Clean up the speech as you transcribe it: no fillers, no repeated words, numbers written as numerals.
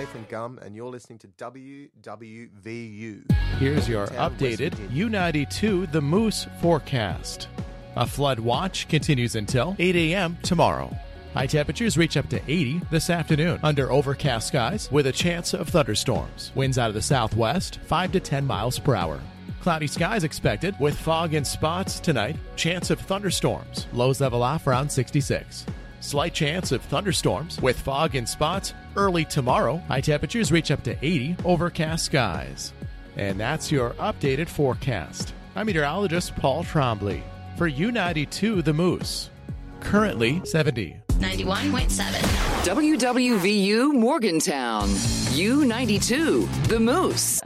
Nathan Gum, and you're listening to WWVU. Here's your Town, updated West Virginia. U92 The Moose forecast. A flood watch continues until 8 a.m. tomorrow. High temperatures reach up to 80 this afternoon under overcast skies with a chance of thunderstorms. Winds out of the southwest, 5 to 10 miles per hour. Cloudy skies expected with fog in spots tonight. Chance of thunderstorms. Lows level off around 66. Slight chance of thunderstorms with fog in spots early tomorrow. High temperatures reach up to 80, overcast skies. And that's your updated forecast. I'm meteorologist Paul Trombley for U92 The Moose. Currently 70. 91.7. WWVU Morgantown. U92, The Moose.